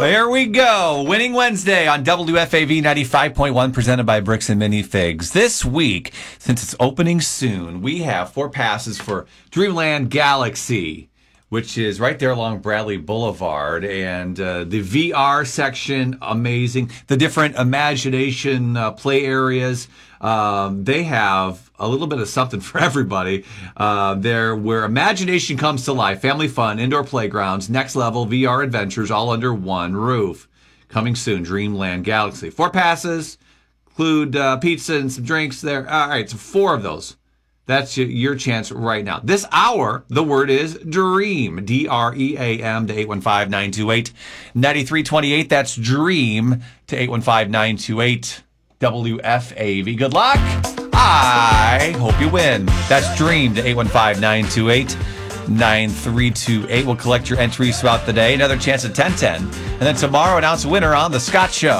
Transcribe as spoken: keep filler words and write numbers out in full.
There we go. Winning Wednesday on W F A V ninety-five point one, presented by Bricks and Minifigs. This week, since it's opening soon, we have four passes for Dreamland Galaxy, which is right there along Bradley Boulevard. And uh, the V R section, amazing. The different imagination uh, play areas, um, they have a little bit of something for everybody. Uh, there, where imagination comes to life, family fun, indoor playgrounds, next level V R adventures, all under one roof. Coming soon, Dreamland Galaxy. Four passes, include uh, pizza and some drinks there. All right, so four of those. That's your chance right now. This hour, the word is DREAM. D R E A M to eight one five, nine two eight, nine three two eight. That's DREAM to eight one five, nine two eight, W F A V. Good luck. I hope you win. That's DREAM to eight one five, nine two eight, nine three two eight. We'll collect your entries throughout the day. Another chance at ten ten. And then tomorrow, announce a winner on The Scott Show.